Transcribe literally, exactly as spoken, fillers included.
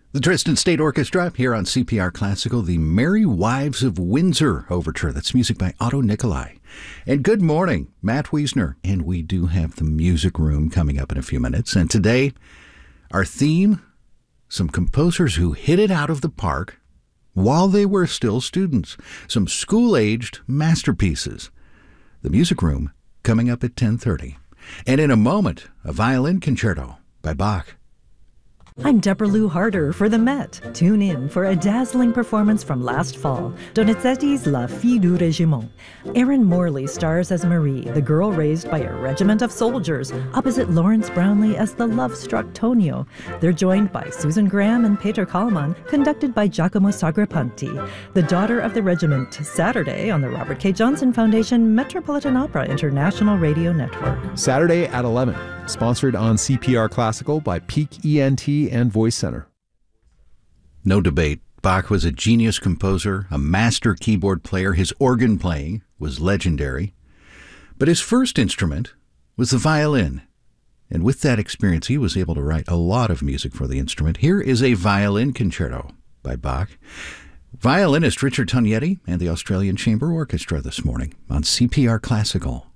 The Dresden State Orchestra here on C P R Classical, the Merry Wives of Windsor Overture. That's music by Otto Nicolai. And good morning, Matt Wiesner. And we do have the music room coming up in a few minutes. And today, our theme, some composers who hit it out of the park while they were still students. Some school-aged masterpieces. The music room coming up at ten thirty. And in a moment, a violin concerto by Bach. I'm Deborah Lou Harder for the Met. Tune in for a dazzling performance from last fall, Donizetti's La Fille du Régiment. Erin Morley stars as Marie, the girl raised by a regiment of soldiers, opposite Lawrence Brownlee as the love-struck Tonio. They're joined by Susan Graham and Peter Kallman, conducted by Giacomo Sagrapanti. The Daughter of the Regiment, Saturday on the Robert K. Johnson Foundation Metropolitan Opera International Radio Network. Saturday at eleven. Sponsored on C P R Classical by Peak E N T and Voice Center. No debate. Bach was a genius composer, a master keyboard player. His organ playing was legendary. But his first instrument was the violin. And with that experience, he was able to write a lot of music for the instrument. Here is a violin concerto by Bach. Violinist Richard Tognetti and the Australian Chamber Orchestra this morning on C P R Classical.